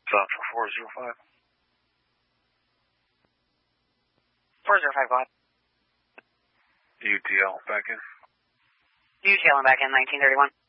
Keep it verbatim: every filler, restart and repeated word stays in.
Stop for four zero five. four zero five, what? U T L, back in. U T L, I'm back in, nineteen thirty-one.